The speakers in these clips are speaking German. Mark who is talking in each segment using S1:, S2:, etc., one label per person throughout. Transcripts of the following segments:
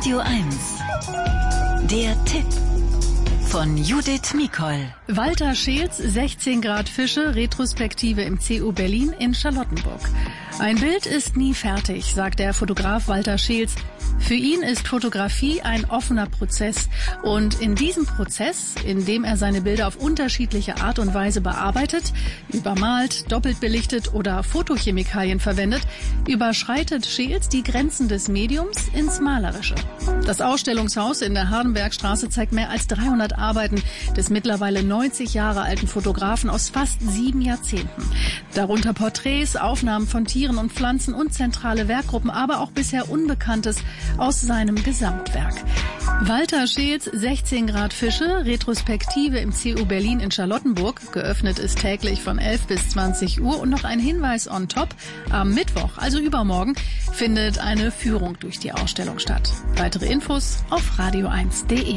S1: Radio 1. Der Tipp von Judith Mikol.
S2: Walter Scheels 16 Grad Fische, Retrospektive im CU Berlin in Charlottenburg. Ein Bild ist nie fertig, sagt der Fotograf Walter Scheels. Für ihn ist Fotografie ein offener Prozess. Und in diesem Prozess, in dem er seine Bilder auf unterschiedliche Art und Weise bearbeitet, übermalt, doppelt belichtet oder Fotochemikalien verwendet, überschreitet Scheels die Grenzen des Mediums ins Malerische. Das Ausstellungshaus in der Hardenbergstraße zeigt mehr als 300 Arbeiten des mittlerweile 90 Jahre alten Fotografen aus fast 7 Jahrzehnten. Darunter Porträts, Aufnahmen von Tieren und Pflanzen und zentrale Werkgruppen, aber auch bisher Unbekanntes aus seinem Gesamtwerk. Walter Scheels 16 Grad Fische, Retrospektive im CU Berlin in Charlottenburg. Geöffnet ist täglich von 11 bis 20 Uhr. Und noch ein Hinweis on top. Am Mittwoch, also übermorgen, findet eine Führung durch die Ausstellung statt. Weitere Infos auf radio1.de.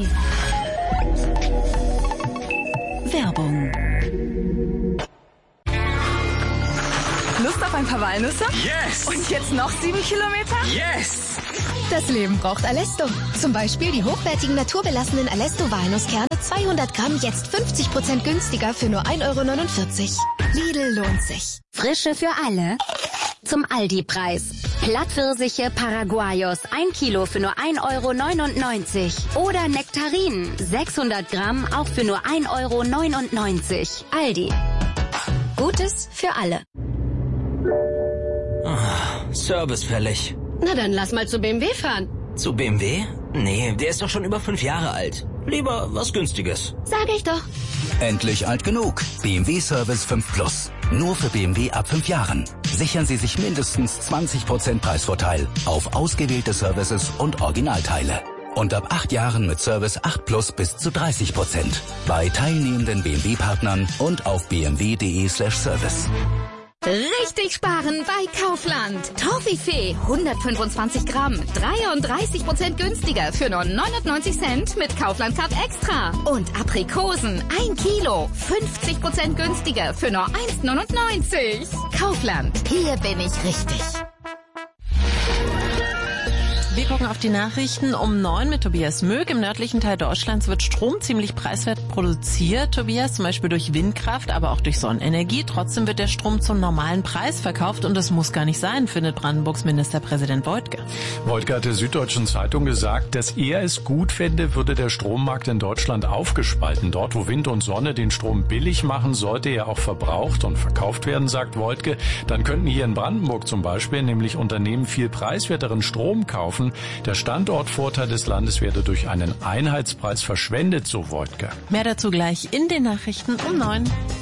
S1: Werbung.
S3: Lust auf ein paar Walnüsse?
S4: Yes!
S3: Und jetzt noch 7 Kilometer?
S4: Yes!
S5: Das Leben braucht Alesto. Zum Beispiel die hochwertigen naturbelassenen Alesto-Walnusskerne 200 Gramm jetzt 50% günstiger für nur 1,49 €. Lidl lohnt sich.
S6: Frische für alle. Zum Aldi-Preis. Plattpfirsiche Paraguayos 1 Kilo für nur 1,99 €. Oder Nektarinen 600 Gramm auch für nur 1,99 €. Aldi. Gutes für alle.
S7: Service fällig.
S8: Na dann lass mal zu BMW fahren.
S7: Zu BMW? Nee, der ist doch schon über 5 Jahre alt. Lieber was Günstiges.
S8: Sag ich doch.
S9: Endlich alt genug. BMW Service 5 Plus. Nur für BMW ab 5 Jahren. Sichern Sie sich mindestens 20% Preisvorteil auf ausgewählte Services und Originalteile. Und ab 8 Jahren mit Service 8 Plus bis zu 30%. Bei teilnehmenden BMW-Partnern und auf bmw.de/service.
S5: Richtig sparen bei Kaufland. Toffifee 125 Gramm, 33% günstiger für nur 99 Cent mit Kaufland Card Extra. Und Aprikosen 1 Kilo, 50% günstiger für nur 1,99 €. Kaufland, hier bin ich richtig.
S10: Wir gucken auf die Nachrichten um 9 mit Tobias Mög. Im nördlichen Teil Deutschlands wird Strom ziemlich preiswert produziert, Tobias, zum Beispiel durch Windkraft, aber auch durch Sonnenenergie. Trotzdem wird der Strom zum normalen Preis verkauft und das muss gar nicht sein, findet Brandenburgs Ministerpräsident Woidke.
S11: Woidke hat der Süddeutschen Zeitung gesagt, dass er es gut fände, würde der Strommarkt in Deutschland aufgespalten. Dort, wo Wind und Sonne den Strom billig machen, sollte er auch verbraucht und verkauft werden, sagt Woidke. Dann könnten hier in Brandenburg zum Beispiel nämlich Unternehmen viel preiswerteren Strom kaufen. Der Standortvorteil des Landes werde durch einen Einheitspreis verschwendet, so Woidke.
S10: Mehr dazu gleich in den Nachrichten um 9.